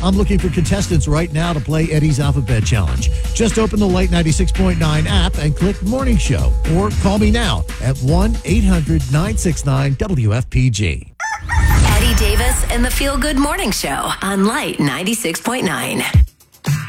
I'm looking for contestants right now to play Eddie's Alphabet Challenge. Just open the Light 96.9 app and click Morning Show, or call me now at 1-800-969-WFPG. Eddie Davis and the Feel Good Morning Show on Light 96.9.